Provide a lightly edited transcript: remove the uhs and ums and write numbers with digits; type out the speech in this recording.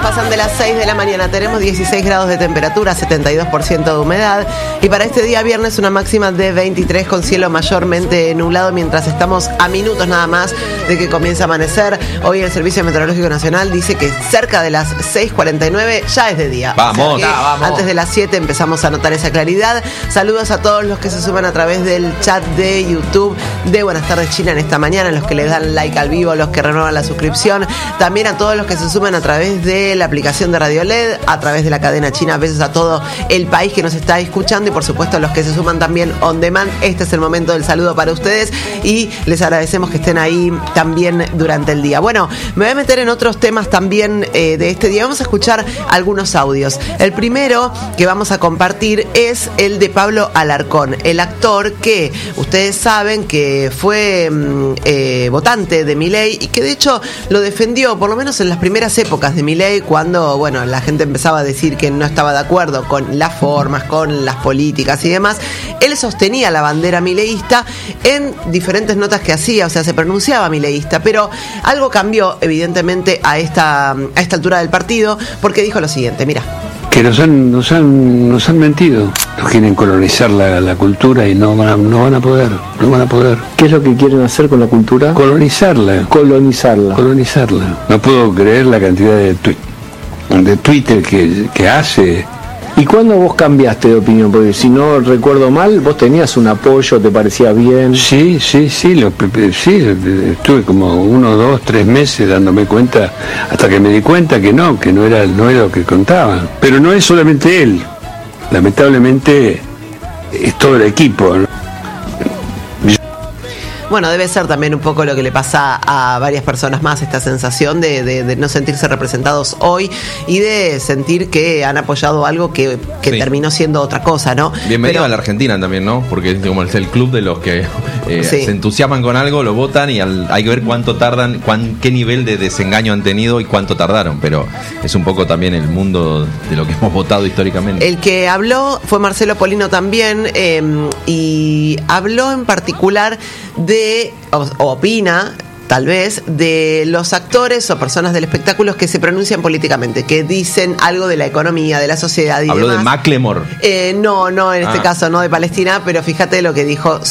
pasan de las 6 de la mañana. Tenemos 16 grados de temperatura, 72% de humedad. Y para este día viernes una máxima de 23 con cielo mayormente nublado, mientras estamos a minutos nada más de que comience a amanecer. Hoy el Servicio Meteorológico Nacional dice que cerca de las 6:49 ya es de día. Vamos, o sea vamos. Antes de las 7 empezamos a notar esa claridad. Saludos a todos los que se suman a través del chat de YouTube de Buenas Tardes China en esta mañana, los que les dan like al vivo, los que renuevan la suscripción. También a todos los que se suman a través de la aplicación de Radio LED, a través de la cadena china. Besos a todo el país que nos está escuchando y por supuesto a los que se suman también on demand. Este es el momento del saludo para ustedes y les agradecemos que estén ahí también durante el día. Bueno, me voy a meter en otros temas también de este día. Vamos a escuchar algunos audios. El primero que vamos a compartir es el de Pablo Alarcón, el actor que ustedes saben que fue votante de Milei y que de hecho lo defendió, por lo menos en las primeras épocas de Milei, cuando, bueno, la gente empezaba a decir que no estaba de acuerdo con las formas, con las políticas y demás. Él sostenía la bandera mileísta en diferentes notas que hacía, o sea, se pronunciaba mileísta, pero algo cambió evidentemente a esta altura del partido, porque dijo lo siguiente, mira. Que nos han mentido, nos quieren colonizar la cultura y no van a poder. ¿Qué es lo que quieren hacer con la cultura? Colonizarla. No puedo creer la cantidad de Twitter que hace. ¿Y cuándo vos cambiaste de opinión? Porque si no recuerdo mal, vos tenías un apoyo, te parecía bien. Sí, estuve como 1, 2, 3 meses dándome cuenta, hasta que me di cuenta que no era lo que contaban. Pero no es solamente él, lamentablemente es todo el equipo, ¿no? Bueno, debe ser también un poco lo que le pasa a varias personas más, esta sensación de no sentirse representados hoy y de sentir que han apoyado algo que sí, terminó siendo otra cosa, ¿no? Bienvenido a la Argentina también, ¿no? Porque es como el club de los que sí, se entusiasman con algo, lo votan y hay que ver cuánto tardan, qué nivel de desengaño han tenido y cuánto tardaron, pero es un poco también el mundo de lo que hemos votado históricamente. El que habló fue Marcelo Polino también, y habló en particular o opina, tal vez, de los actores o personas del espectáculo que se pronuncian políticamente, que dicen algo de la economía, de la sociedad y ¿Habló demás. de Macklemore? No, en este caso no de Palestina, pero fíjate lo que dijo